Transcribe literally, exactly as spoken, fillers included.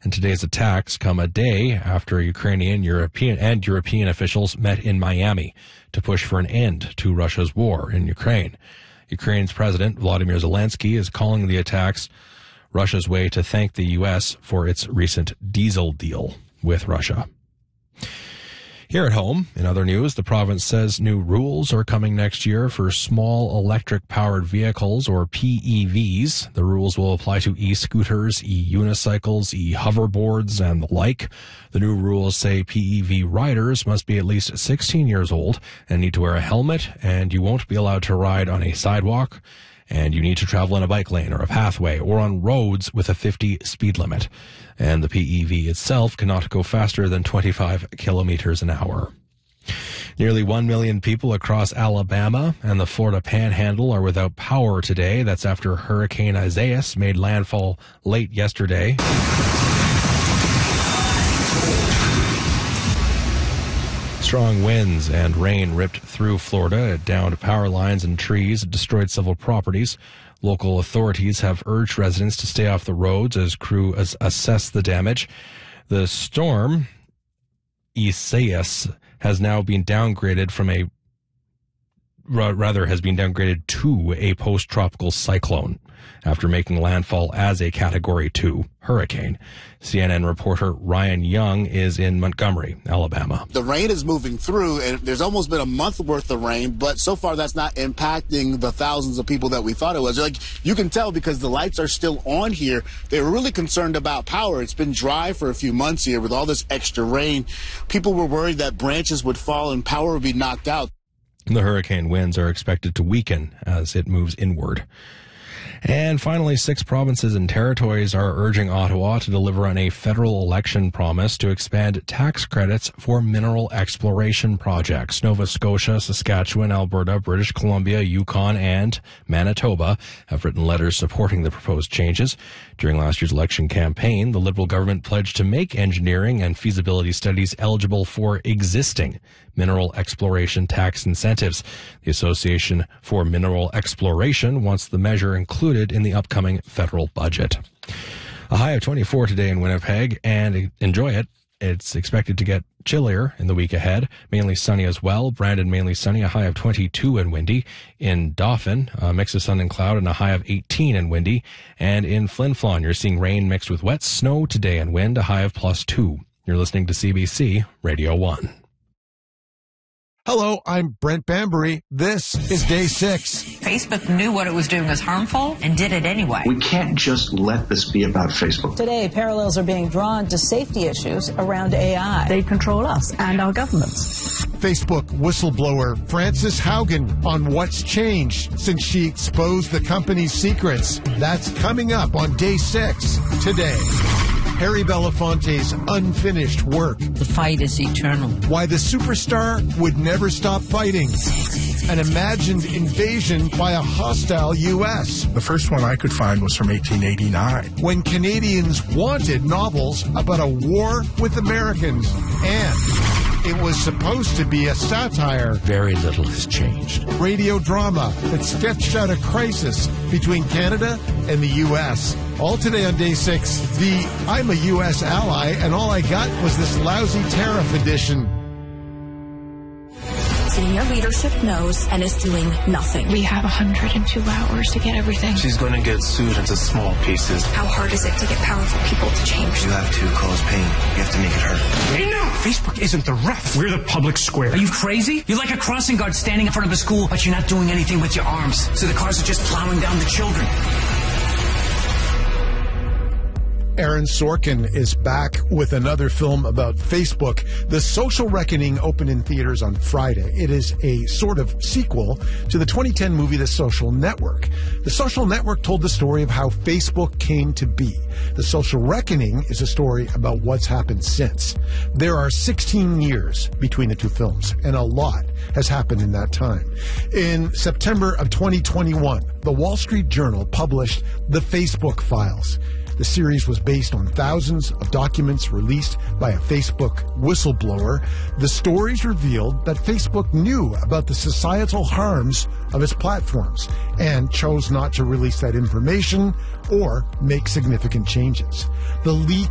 And today's attacks come a day after Ukrainian, European, and European officials met in Miami to push for an end to Russia's war in Ukraine. Ukraine's President Volodymyr Zelensky is calling the attacks Russia's way to thank the U S for its recent diesel deal with Russia. Here at home, in other news, the province says new rules are coming next year for small electric-powered vehicles, or P E Vs. The rules will apply to e-scooters, e-unicycles, e-hoverboards, and the like. The new rules say P E V riders must be at least sixteen years old and need to wear a helmet, and you won't be allowed to ride on a sidewalk, and you need to travel in a bike lane or a pathway or on roads with a fifty speed limit. And the P E V itself cannot go faster than twenty-five kilometers an hour. Nearly one million people across Alabama and the Florida Panhandle are without power today. That's after Hurricane Isaias made landfall late yesterday. Strong winds and rain ripped through Florida. It downed power lines and trees. It destroyed several properties. Local authorities have urged residents to stay off the roads as crew as assess the damage. The storm, Isaias, has now been downgraded from a, rather has been downgraded to a post-tropical cyclone after making landfall as a Category two hurricane. C N N reporter Ryan Young is in Montgomery, Alabama. The rain is moving through, and there's almost been a month worth of rain, but so far that's not impacting the thousands of people that we thought it was. Like, you can tell because the lights are still on here. They were really concerned about power. It's been dry for a few months here with all this extra rain. People were worried that branches would fall and power would be knocked out. The hurricane winds are expected to weaken as it moves inward. And finally, six provinces and territories are urging Ottawa to deliver on a federal election promise to expand tax credits for mineral exploration projects. Nova Scotia, Saskatchewan, Alberta, British Columbia, Yukon, and Manitoba have written letters supporting the proposed changes. During last year's election campaign, the Liberal government pledged to make engineering and feasibility studies eligible for existing mineral exploration tax incentives. The Association for Mineral Exploration wants the measure included in the upcoming federal budget. A high of twenty-four today in Winnipeg, and enjoy it. It's expected to get chillier in the week ahead. Mainly sunny as well. Brandon, mainly sunny, a high of twenty-two and windy. In Dauphin, a mix of sun and cloud and a high of eighteen and windy. And in Flin Flon, you're seeing rain mixed with wet snow today and wind, a high of plus two. You're listening to C B C Radio one. Hello, I'm Brent Bambury. This is Day six. Facebook knew what it was doing was harmful and did it anyway. We can't just let this be about Facebook. Today, parallels are being drawn to safety issues around A I. They control us and our governments. Facebook whistleblower Frances Haugen on what's changed since she exposed the company's secrets. That's coming up on Day six today. Harry Belafonte's unfinished work. The fight is eternal. Why the superstar would never stop fighting. An imagined invasion by a hostile U S. The first one I could find was from eighteen eighty-nine. When Canadians wanted novels about a war with Americans. And it was supposed to be a satire. Very little has changed. Radio drama that sketched out a crisis between Canada and the U S. All today on Day six, the I'm a U S ally and all I got was this lousy tariff edition. Senior leadership knows and is doing nothing. We have one hundred two hours to get everything. She's going to get sued into small pieces. How hard is it to get powerful people to change? You have to cause pain. You have to make it hurt. Enough! Facebook isn't the ref. We're the public square. Are you crazy? You're like a crossing guard standing in front of a school, but you're not doing anything with your arms. So the cars are just plowing down the children. Aaron Sorkin is back with another film about Facebook. The Social Reckoning opened in theaters on Friday. It is a sort of sequel to the twenty ten movie The Social Network. The Social Network told the story of how Facebook came to be. The Social Reckoning is a story about what's happened since. There are sixteen years between the two films, and a lot has happened in that time. In September of twenty twenty-one, the Wall Street Journal published The Facebook Files. The series was based on thousands of documents released by a Facebook whistleblower. The stories revealed that Facebook knew about the societal harms of its platforms and chose not to release that information or make significant changes. The leak